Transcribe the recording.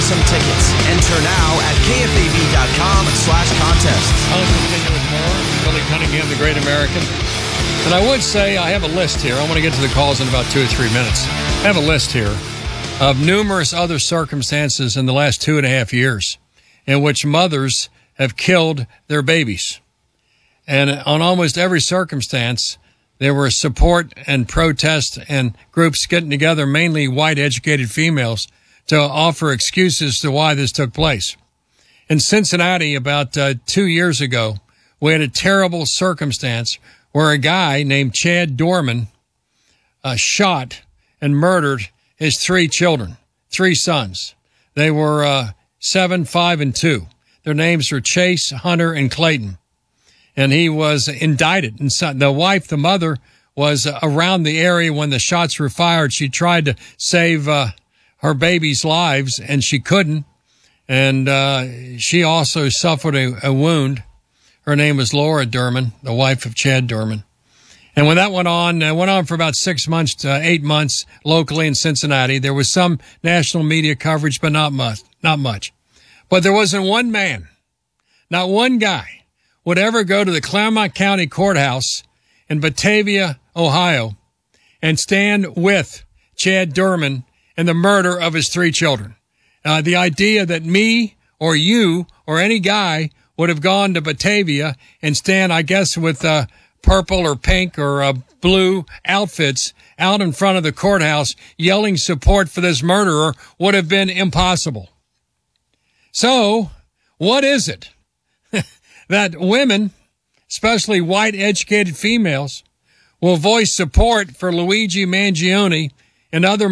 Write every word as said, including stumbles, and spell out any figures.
some tickets. Enter now at kfab.com slash contest. I'll continue with more. Billy Cunningham, the great American. And I would say I have a list here. I want to get to the calls in about two or three minutes. I have a list here of numerous other circumstances in the last two and a half years in which mothers have killed their babies. And on almost every circumstance, there were support and protest and groups getting together, mainly white educated females, to offer excuses to why this took place. In Cincinnati, about uh, two years ago, we had a terrible circumstance where a guy named Chad Dorman uh, shot and murdered his three children, three sons. They were uh, seven, five, and two. Their names were Chase, Hunter, and Clayton. And he was indicted. And so the wife, the mother, was uh, around the area when the shots were fired. She tried to save uh, her baby's lives, and she couldn't. And uh, she also suffered a, a wound. Her name was Laura Derman, the wife of Chad Dorman. And when that went on, it went on for about six months to eight months locally in Cincinnati. There was some national media coverage, but not much. Not much. But there wasn't one man, not one guy, would ever go to the Claremont County Courthouse in Batavia, Ohio, and stand with Chad Dorman in the murder of his three children. Uh, the idea that me or you or any guy would have gone to Batavia and stand, I guess, with uh, purple or pink or uh, blue outfits out in front of the courthouse yelling support for this murderer would have been impossible. So, what is it that women, especially white educated females, will voice support for Luigi Mangione and other